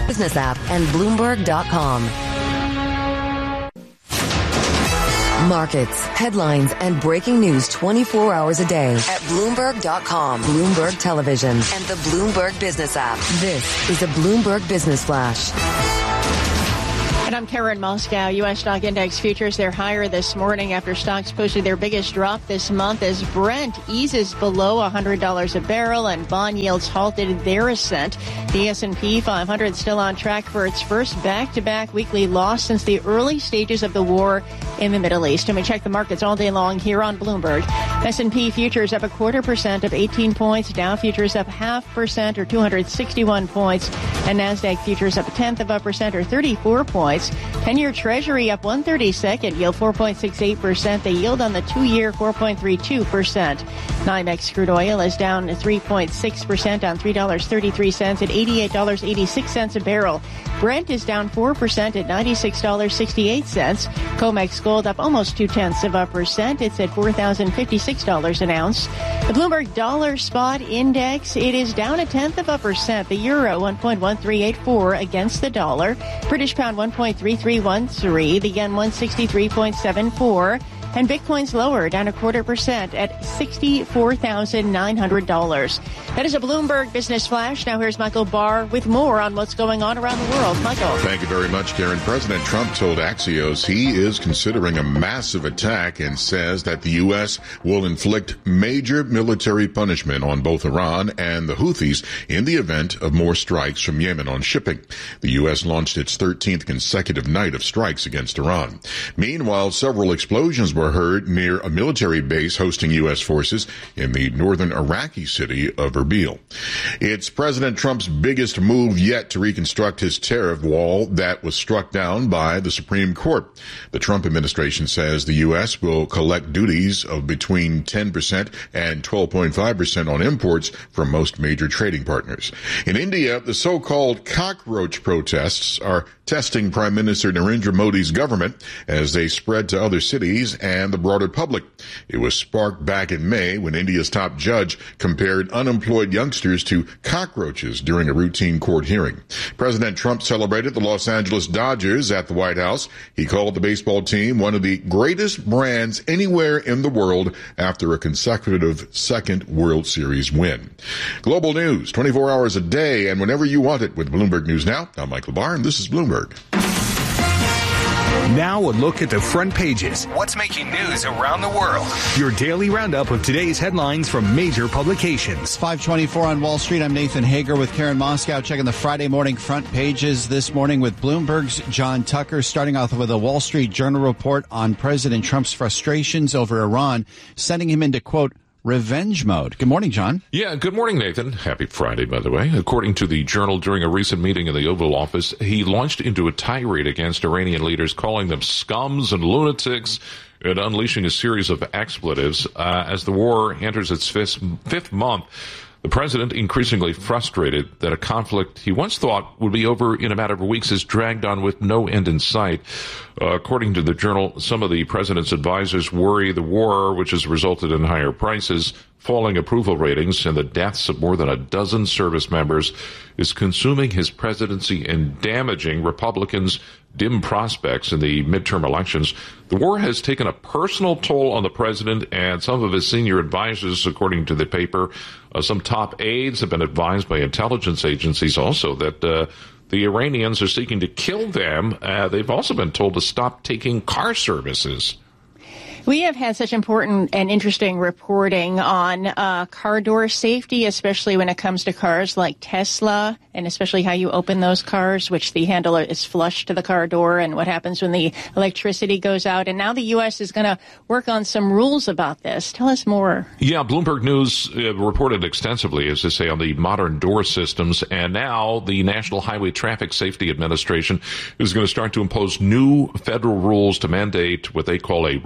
Business app and Bloomberg.com. Markets, headlines, and breaking news 24 hours a day at Bloomberg.com, Bloomberg Television, and the Bloomberg Business app. This is a Bloomberg Business Flash. And I'm Karen Moscow. U.S. stock index futures, they're higher this morning after stocks posted their biggest drop this month as Brent eases below $100 a barrel and bond yields halted their ascent. The S&P 500 still on track for its first back-to-back weekly loss since the early stages of the war in the Middle East. And we check the markets all day long here on Bloomberg. S&P futures up 0.25% of 18 points. Dow futures up 0.5% or 261 points. And NASDAQ futures up 0.1% or 34 points. 10-year Treasury up 1/32, yield 4.68%. The yield on the 2-year 4.32%. NYMEX crude oil is down 3.6% on $3.33 at $88.86 a barrel. Brent is down 4% at $96.68. COMEX gold up almost 0.2%. It's at $4,056 an ounce. The Bloomberg Dollar Spot Index, it is down 0.1%. The euro 1.1384 against the dollar. British pound 1.3313. The yen 163.74. And Bitcoin's lower, down 0.25% at $64,900. That is a Bloomberg Business Flash. Now here's Michael Barr with more on what's going on around the world. Michael. Thank you very much, Karen. President Trump told Axios he is considering a massive attack and says that the U.S. will inflict major military punishment on both Iran and the Houthis in the event of more strikes from Yemen on shipping. The U.S. launched its 13th consecutive night of strikes against Iran. Meanwhile, several explosions were heard near a military base hosting U.S. forces in the northern Iraqi city of Erbil. It's President Trump's biggest move yet to reconstruct his tariff wall that was struck down by the Supreme Court. The Trump administration says the U.S. will collect duties of between 10% and 12.5% on imports from most major trading partners. In India, the so-called cockroach protests are testing Prime Minister Narendra Modi's government as they spread to other cities and the broader public. It was sparked back in May when India's top judge compared unemployed youngsters to cockroaches during a routine court hearing. President Trump celebrated the Los Angeles Dodgers at the White House. He called the baseball team one of the greatest brands anywhere in the world after a consecutive second World Series win. Global news, 24 hours a day and whenever you want it with Bloomberg News Now. I'm Michael Barr, and this is Bloomberg. Now a look at the front pages. What's making news around the world? Your daily roundup of today's headlines from major publications. 5:24 on Wall Street. I'm Nathan Hager with Karen Moscow, checking the Friday morning front pages this morning with Bloomberg's John Tucker, starting off with a Wall Street Journal report on President Trump's frustrations over Iran, sending him into, quote, revenge mode. Good morning, John. Yeah, good morning, Nathan. Happy Friday, by the way. According to the Journal, during a recent meeting in the Oval Office, he launched into a tirade against Iranian leaders, calling them scums and lunatics and unleashing a series of expletives. As the war enters its fifth month, the president, increasingly frustrated that a conflict he once thought would be over in a matter of weeks, is dragged on with no end in sight. According to the Journal, some of the president's advisors worry the war, which has resulted in higher prices, falling approval ratings, and the deaths of more than a dozen service members, is consuming his presidency and damaging Republicans' dim prospects in the midterm elections. The war has taken a personal toll on the president and some of his senior advisors, according to the paper. Some top aides have been advised by intelligence agencies also that the Iranians are seeking to kill them. They've also been told to stop taking car services. We have had such important and interesting reporting on car door safety, especially when it comes to cars like Tesla, and especially how you open those cars, which the handle is flush to the car door, and what happens when the electricity goes out. And now the U.S. is going to work on some rules about this. Tell us more. Yeah, Bloomberg News reported extensively, as they say, on the modern door systems. And now the National Highway Traffic Safety Administration is going to start to impose new federal rules to mandate what they call a robust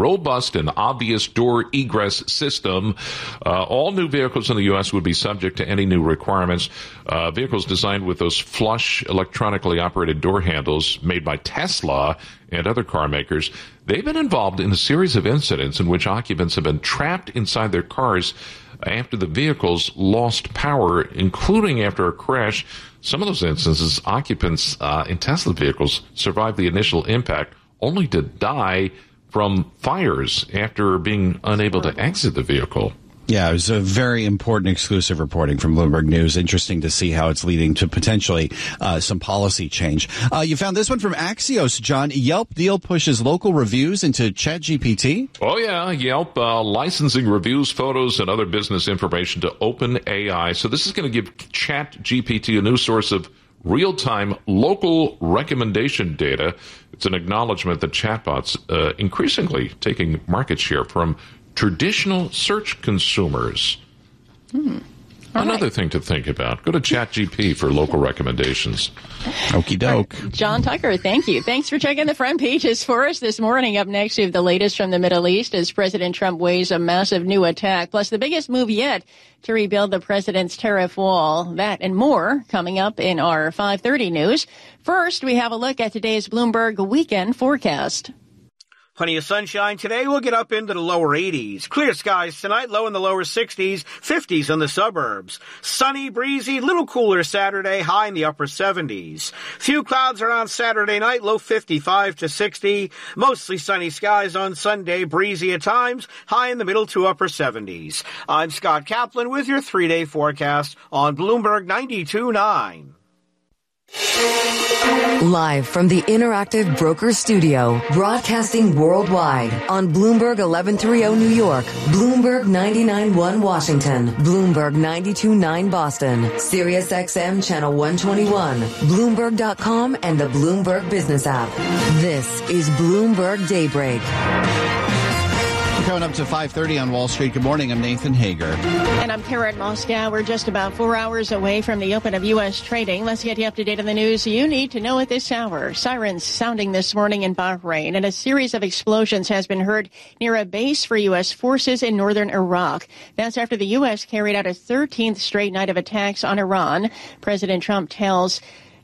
exhaust and obvious door egress system. All new vehicles in the U.S. would be subject to any new requirements. Vehicles designed with those flush electronically operated door handles made by Tesla and other car makers, they've been involved in a series of incidents in which occupants have been trapped inside their cars after the vehicles lost power, including after a crash. Some of those instances, occupants in Tesla vehicles survived the initial impact only to die from fires after being unable to exit the vehicle. Yeah, it was a very important exclusive reporting from Bloomberg News. Interesting to see how it's leading to potentially some policy change. You found this one from Axios, John. Yelp deal pushes local reviews into ChatGPT. Oh, yeah. Yelp licensing reviews, photos, and other business information to OpenAI. So this is going to give ChatGPT a new source of real-time local recommendation data. It's an acknowledgement that chatbots increasingly taking market share from traditional search consumers. Another thing to think about. Go to ChatGPT for local recommendations. Okie doke. John Tucker, thank you. Thanks for checking the front pages for us this morning. Up next, we have the latest from the Middle East as President Trump weighs a massive new attack, plus the biggest move yet to rebuild the president's tariff wall. That and more coming up in our 5:30 news. First, we have a look at today's Bloomberg weekend forecast. Plenty of sunshine today. We'll get up into the lower 80s. Clear skies tonight, low in the lower 60s, 50s in the suburbs. Sunny, breezy, little cooler Saturday, high in the upper 70s. Few clouds around Saturday night, low 55 to 60. Mostly sunny skies on Sunday, breezy at times, high in the middle to upper 70s. I'm Scott Kaplan with your 3-day forecast on Bloomberg 92.9. Live from the Interactive Broker Studio, broadcasting worldwide on Bloomberg 1130 New York, Bloomberg 99.1 Washington, Bloomberg 92.9 Boston, Sirius XM Channel 121, Bloomberg.com, and the Bloomberg Business app. This is Bloomberg Daybreak. Coming up to 5:30 on Wall Street. Good morning. I'm Nathan Hager. And I'm Karen Moscow. We're just about 4 hours away from the open of U.S. trading. Let's get you up to date on the news you need to know at this hour. Sirens sounding this morning in Bahrain, and a series of explosions has been heard near a base for U.S. forces in northern Iraq. That's after the U.S. carried out a 13th straight night of attacks on Iran. President Trump tells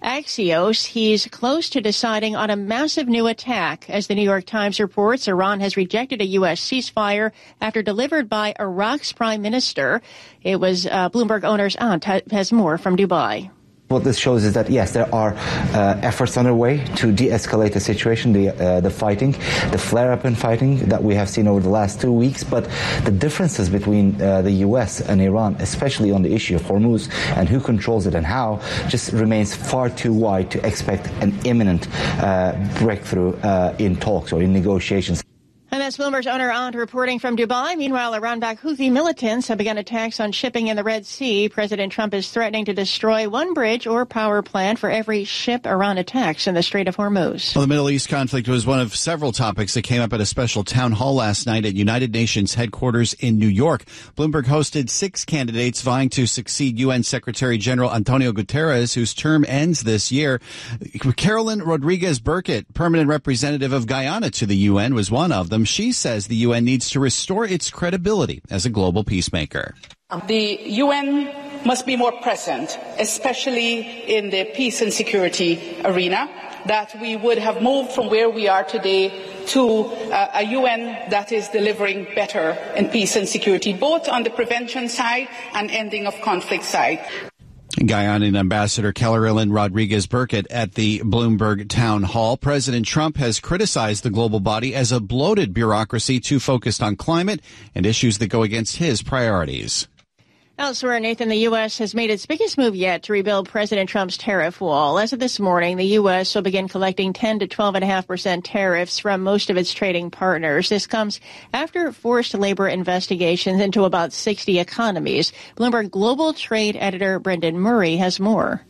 Axios he's close to deciding on a massive new attack. As the New York Times reports, Iran has rejected a U.S. ceasefire after delivered by Iraq's prime minister. It was Bloomberg owner's aunt has more from Dubai. What this shows is that, yes, there are efforts underway to de-escalate the situation, the fighting, the flare-up in fighting that we have seen over the last 2 weeks. But the differences between the U.S. and Iran, especially on the issue of Hormuz and who controls it and how, just remains far too wide to expect an imminent breakthrough in talks or in negotiations. And that's Bloomberg's owner aunt reporting from Dubai. Meanwhile, Iran-backed Houthi militants have begun attacks on shipping in the Red Sea. President Trump is threatening to destroy one bridge or power plant for every ship Iran attacks in the Strait of Hormuz. Well, the Middle East conflict was one of several topics that came up at a special town hall last night at United Nations headquarters in New York. Bloomberg hosted 6 candidates vying to succeed UN Secretary General Antonio Guterres, whose term ends this year. Carolyn Rodriguez Burkett, permanent representative of Guyana to the UN, was one of them. She says the UN needs to restore its credibility as a global peacemaker. The UN must be more present, especially in the peace and security arena, that we would have moved from where we are today to a UN that is delivering better in peace and security, both on the prevention side and ending of conflict side. Guyanan Ambassador Carolyn Rodriguez Burkett at the Bloomberg Town Hall. President Trump has criticized the global body as a bloated bureaucracy too focused on climate and issues that go against his priorities. Elsewhere, Nathan, the U.S. has made its biggest move yet to rebuild President Trump's tariff wall. As of this morning, the U.S. will begin collecting 10 to 12.5% tariffs from most of its trading partners. This comes after forced labor investigations into about 60 economies. Bloomberg Global Trade editor Brendan Murray has more.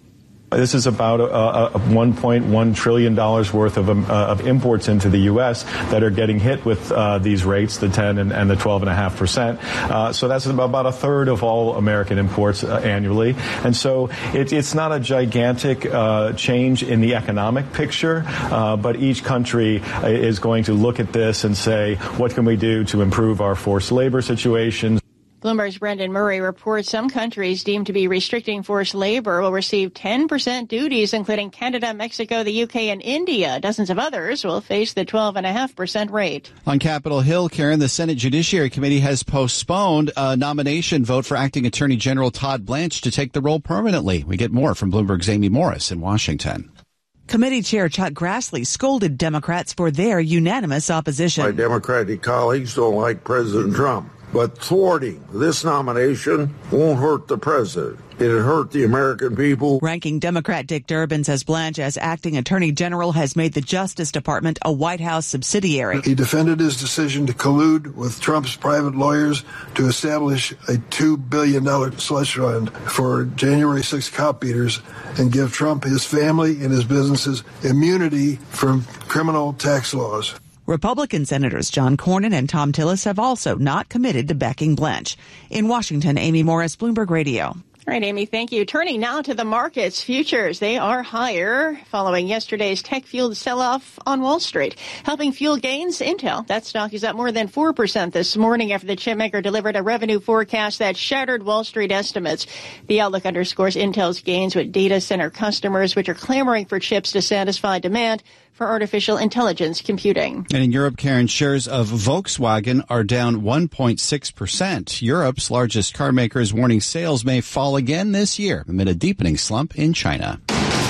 This is about $1.1 trillion worth of imports into the U.S. that are getting hit with these rates, the 10 and the 12.5%. So that's about a third of all American imports annually. And so it's not a gigantic change in the economic picture, but each country is going to look at this and say, what can we do to improve our forced labor situations? Bloomberg's Brendan Murray reports some countries deemed to be restricting forced labor will receive 10% duties, including Canada, Mexico, the UK, and India. Dozens of others will face the 12.5% rate. On Capitol Hill, Karen, the Senate Judiciary Committee has postponed a nomination vote for Acting Attorney General Todd Blanche to take the role permanently. We get more from Bloomberg's Amy Morris in Washington. Committee Chair Chuck Grassley scolded Democrats for their unanimous opposition. My Democratic colleagues don't like President Trump. But thwarting this nomination won't hurt the president. It'll hurt the American people. Ranking Democrat Dick Durbin says Blanche, as acting attorney general, has made the Justice Department a White House subsidiary. He defended his decision to collude with Trump's private lawyers to establish a $2 billion slush fund for January 6 cop beaters and give Trump, his family, and his businesses immunity from criminal tax laws. Republican Senators John Cornyn and Thom Tillis have also not committed to backing Blanche. In Washington, Amy Morris, Bloomberg Radio. All right, Amy, thank you. Turning now to the markets. Futures, they are higher following yesterday's tech-fueled sell-off on Wall Street. Helping fuel gains, Intel. That stock is up more than 4% this morning after the chipmaker delivered a revenue forecast that shattered Wall Street estimates. The outlook underscores Intel's gains with data center customers, which are clamoring for chips to satisfy demand for artificial intelligence computing. And in Europe, Karen, shares of Volkswagen are down 1.6%. Europe's largest car maker is warning sales may fall again this year amid a deepening slump in China.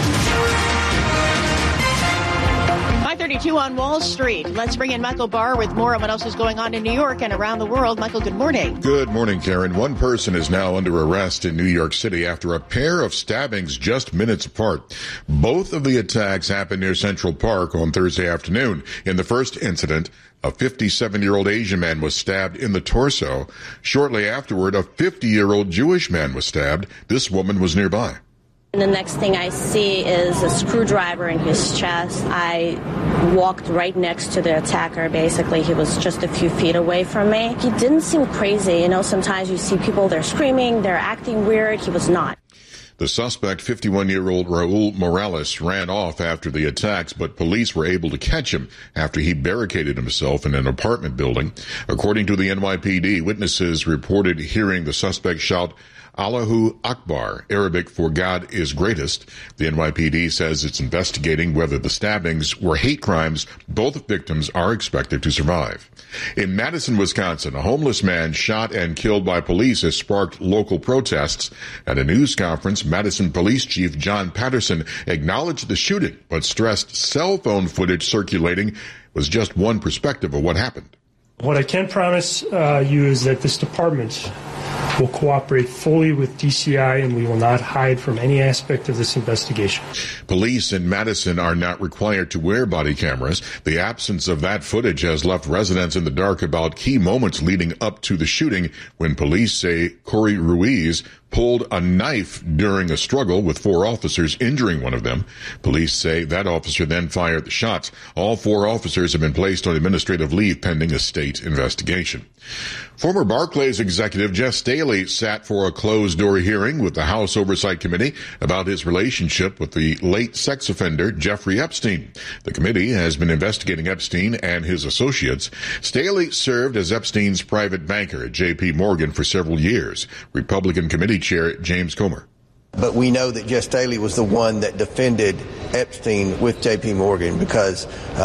5:32 on Wall Street. Let's bring in Michael Barr with more on what else is going on in New York and around the world. Michael, good morning. Good morning, Karen. One person is now under arrest in New York City after a pair of stabbings just minutes apart. Both of the attacks happened near Central Park on Thursday afternoon. In the first incident, a 57-year-old Asian man was stabbed in the torso. Shortly afterward, a 50-year-old Jewish man was stabbed. This woman was nearby. The next thing I see is a screwdriver in his chest. I walked right next to the attacker. Basically, he was just a few feet away from me. He didn't seem crazy. You know, sometimes you see people, they're screaming, they're acting weird. He was not. The suspect, 51-year-old Raul Morales, ran off after the attacks, but police were able to catch him after he barricaded himself in an apartment building. According to the NYPD, witnesses reported hearing the suspect shout, Allahu Akbar, Arabic for God is greatest. The NYPD says it's investigating whether the stabbings were hate crimes. Both victims are expected to survive. In Madison, Wisconsin, a homeless man shot and killed by police has sparked local protests. At a news conference, Madison Police Chief John Patterson acknowledged the shooting, but stressed cell phone footage circulating was just one perspective of what happened. What I can promise you is that this department will cooperate fully with DCI, and we will not hide from any aspect of this investigation. Police in Madison are not required to wear body cameras. The absence of that footage has left residents in the dark about key moments leading up to the shooting, when police say Corey Ruiz pulled a knife during a struggle with 4 officers, injuring one of them. Police say that officer then fired the shots. All 4 officers have been placed on administrative leave pending a state investigation. Former Barclays executive Jes Staley sat for a closed-door hearing with the House Oversight Committee about his relationship with the late sex offender Jeffrey Epstein. The committee has been investigating Epstein and his associates. Staley served as Epstein's private banker at J.P. Morgan for several years. Republican Committee Chair James Comer. But we know that Jes Staley was the one that defended Epstein with J.P. Morgan because,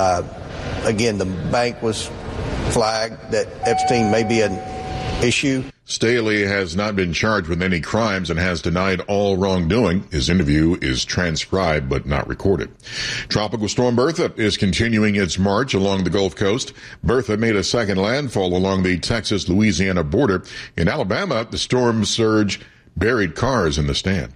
again, the bank was flagged that Epstein may be an issue. Staley has not been charged with any crimes and has denied all wrongdoing. His interview is transcribed but not recorded. Tropical storm Bertha is continuing its march along the Gulf Coast. Bertha made a second landfall along the Texas-Louisiana border. In Alabama, the storm surge buried cars in the stand.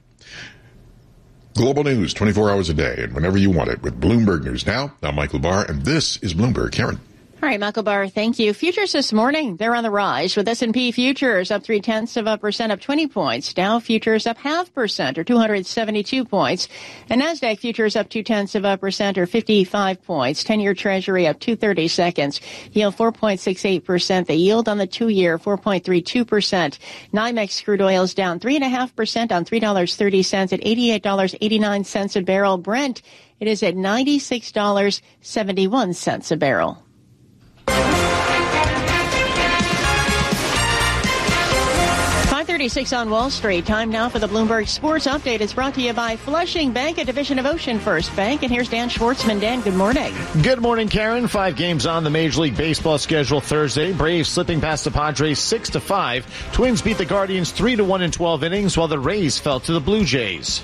Global news 24 hours a day and whenever you want it with Bloomberg News Now. I'm Michael Barr, and this is Bloomberg. Karen. All right, Michael Barr, thank you. Futures this morning, they're on the rise with S&P futures up 0.3%, up 20 points. Dow futures up 0.5% or 272 points. And NASDAQ futures up 0.2% or 55 points. 10-year Treasury up 2/30 seconds. Yield 4.68%. The yield on the 2-year 4.32%. NYMEX crude oil is down 3.5% on $3.30 at $88.89 a barrel. Brent, it is at $96.71 a barrel. 5:36 on Wall Street. Time now for the Bloomberg Sports Update. It's brought to you by Flushing Bank, a division of Ocean First Bank. And here's Dan Schwartzman. Dan, good morning. Good morning, Karen. 5 games on the Major League Baseball schedule Thursday. Braves slipping past the Padres 6-5. Twins beat the Guardians 3-1 in 12 innings, while the Rays fell to the Blue Jays.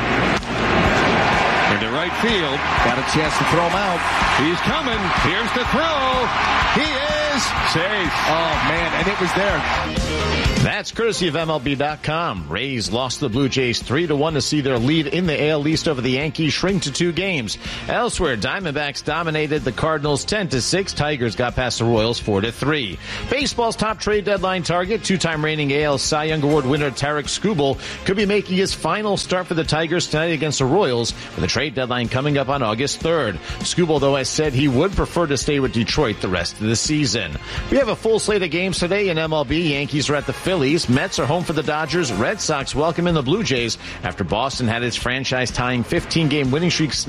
Into right field. Got a chance to throw him out. He's coming. Here's the throw. He is safe. Oh, man, and it was there. That's courtesy of MLB.com. Rays lost the Blue Jays 3-1 to see their lead in the AL East over the Yankees shrink to 2 games. Elsewhere, Diamondbacks dominated the Cardinals 10-6. Tigers got past the Royals 4-3. Baseball's top trade deadline target, 2-time reigning AL Cy Young Award winner Tarik Skubal, could be making his final start for the Tigers tonight against the Royals, with the trade deadline coming up on August 3rd. Skubal, though, has said he would prefer to stay with Detroit the rest of the season. We have a full slate of games today in MLB. Yankees are at the Phillies. Mets are home for the Dodgers. Red Sox welcome in the Blue Jays after Boston had its franchise-tying 15-game winning streak